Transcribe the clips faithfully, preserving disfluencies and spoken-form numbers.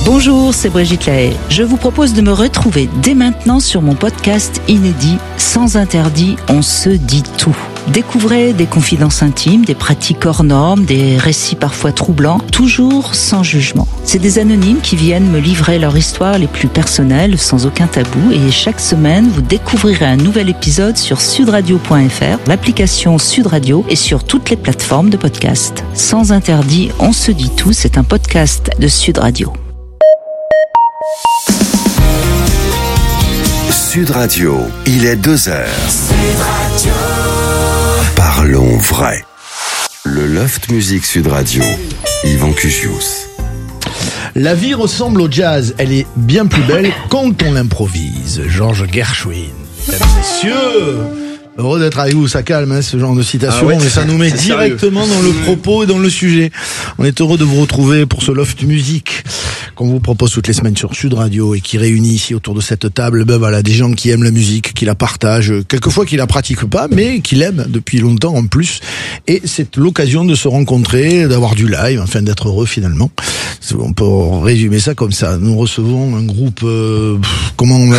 Bonjour, c'est Brigitte Lahaye. Je vous propose de me retrouver dès maintenant sur mon podcast inédit Sans interdit, on se dit tout. Découvrez des confidences intimes, des pratiques hors normes, des récits parfois troublants, toujours sans jugement. C'est des anonymes qui viennent me livrer leur histoire les plus personnelles, sans aucun tabou. Et chaque semaine, vous découvrirez un nouvel épisode sur sud radio point f r, l'application Sud Radio et sur toutes les plateformes de podcast. Sans interdit, on se dit tout, c'est un podcast de Sud Radio. Sud Radio, il est deux heures. Sud Radio. Parlons vrai. Le Loft Music Sud Radio, Yvan Cugius. La vie ressemble au jazz, elle est bien plus belle quand on l'improvise. Georges Gershwin. Mesdames et messieurs, heureux d'être avec vous, ça calme hein, ce genre de citation, ah ouais, mais ça nous met directement sérieux. Dans le propos et dans le sujet. On est heureux de vous retrouver pour ce Loft Music qu'on vous propose toutes les semaines sur Sud Radio et qui réunit ici autour de cette table, ben voilà, des gens qui aiment la musique, qui la partagent, quelquefois qui la pratiquent pas, mais qui l'aiment depuis longtemps en plus. Et c'est l'occasion de se rencontrer, d'avoir du live, enfin d'être heureux finalement. On peut résumer ça comme ça. Nous recevons un groupe, euh, comment on va...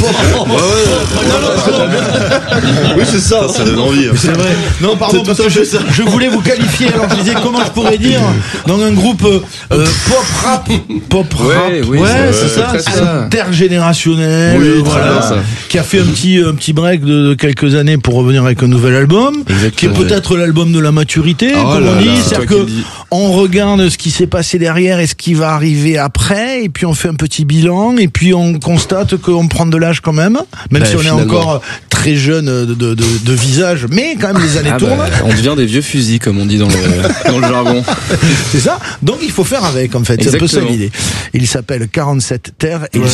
Oui, c'est ça, ça donne envie. Hein. C'est vrai. Non, pardon, parce que je, je voulais vous qualifier. Alors je disais comment je pourrais dire dans un groupe euh, pop rap, pop rap. Ouais, oui, ouais, c'est, c'est ça, c'est ça. Intergénérationnel, oui, euh, voilà, ça. Qui a fait un petit un petit break de, de quelques années pour revenir avec un nouvel album, exactement, qui est peut-être l'album de la maturité, oh comme on dit. Là, c'est-à-dire que on regarde ce qui s'est passé derrière et ce qui va arriver après, et puis on fait un petit bilan, et puis on constate qu'on prend de l'âge quand même, même bah, si on finalement. est encore très jeune de, de, de, de visage, mais quand même les années ah tournent. Bah, on devient des vieux fusils, comme on dit dans le, dans le jargon. C'est ça. Donc il faut faire avec, en fait. Exactement. C'est un peu ça l'idée. Il s'appelle quarante-sept Terres et